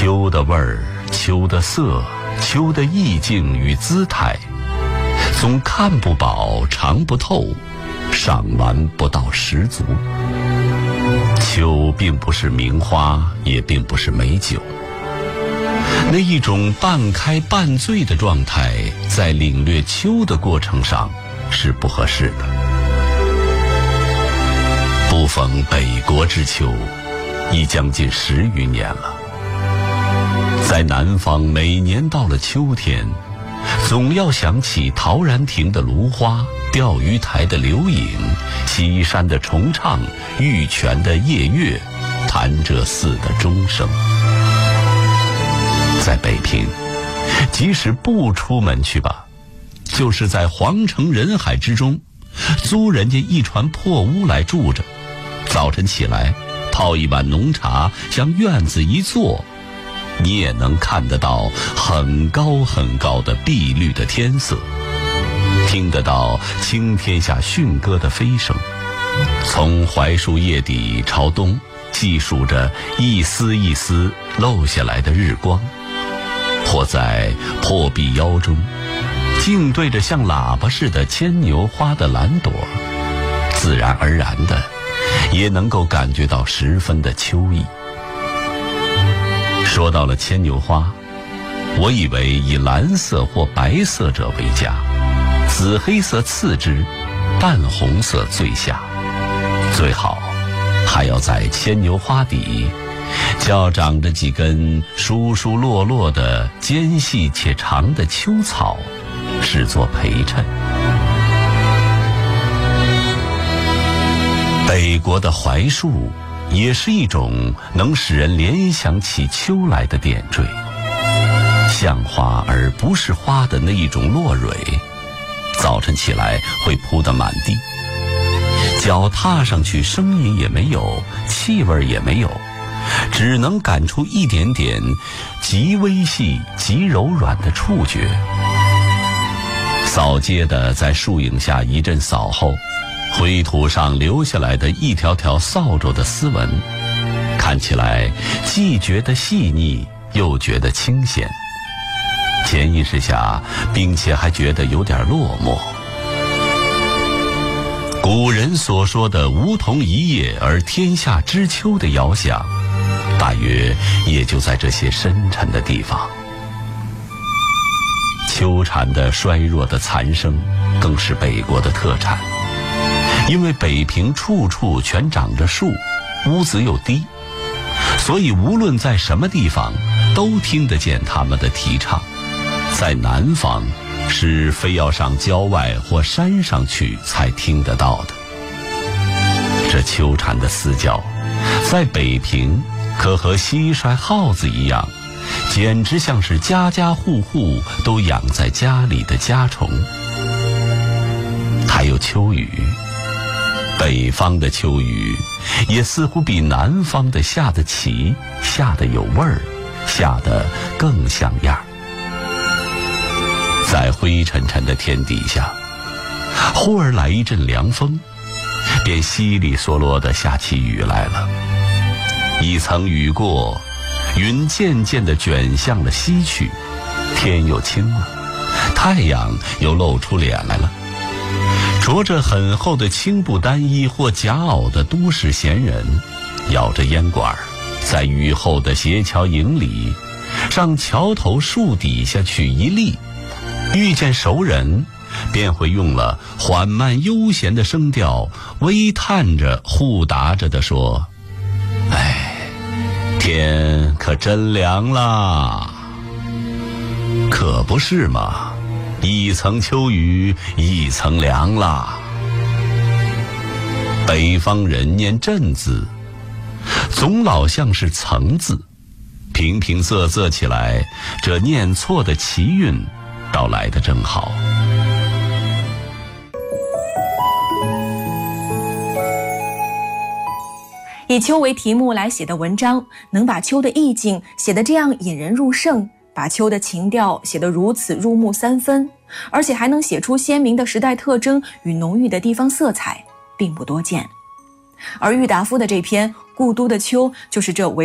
秋的味儿，秋的色，秋的意境与姿态，总看不饱，尝不透，赏玩不到十足。秋并不是名花，也并不是美酒，那一种半开半醉的状态，在领略秋的过程上是不合适的。不逢北国之秋，已将近10余年了。在南方，每年到了秋天，总要想起陶然亭的芦花，钓鱼台的柳影，西山的重唱，玉泉的夜月，潭柘寺的钟声。在北平，即使不出门去吧，就是在皇城人海之中，租人家一船破屋来住着，早晨起来泡一碗浓茶，向院子一坐，你也能看得到很高很高的碧绿的天色，听得到青天下驯鸽的飞声，从槐树叶底朝东细数着一丝一丝漏下来的日光，或在破壁腰中静对着像喇叭似的牵牛花的蓝朵，自然而然的也能够感觉到十分的秋意。说到了牵牛花，我以为以蓝色或白色者为佳，紫黑色次之，淡红色最下，最好还要在牵牛花底较长着几根疏疏落落的尖细且长的秋草，视作陪衬。北国的槐树也是一种能使人联想起秋来的点缀，像花而不是花的那一种落蕊，早晨起来会铺得满地，脚踏上去声音也没有，气味也没有，只能感出一点点极微细极柔软的触觉。扫街的在树影下一阵扫后，灰土上留下来的一条条扫帚的丝纹，看起来既觉得细腻，又觉得清闲，潜意识下并且还觉得有点落寞。古人所说的梧桐一叶而天下知秋的遥想，大约也就在这些深沉的地方。秋蝉的衰弱的残声更是北国的特产，因为北平处处全长着树，屋子又低，所以无论在什么地方都听得见他们的啼唱。在南方是非要上郊外或山上去才听得到的。这秋蝉的嘶叫在北平可和蟋蟀耗子一样，简直像是家家户户都养在家里的家虫。还有秋雨，北方的秋雨也似乎比南方的下得齐，下得有味儿，下得更像样。在灰沉沉的天底下，忽而来一阵凉风，便稀里嗦啰地下起雨来了。一层雨过，云渐渐地卷向了西去，天又晴了，太阳又露出脸来了。着着很厚的青布单衣或夹袄的都市闲人，咬着烟管，在雨后的斜桥影里，上桥头树底下去一立，遇见熟人，便会用了缓慢悠闲的声调，微叹着互答着地说：“哎，天可真凉啦！”可不是嘛，一层秋雨一层凉啦。北方人念震字，总老像是层字，平平仄仄起来，这念错的奇韵倒来得正好。 以秋为题目来写的文章，能把秋的意境写得这样引人入胜，把秋的情调写得如此入木三分，而且还能写出鲜明的时代特征与浓郁的地方色彩，并不多见。而郁达夫的这篇《故都的秋》就是这为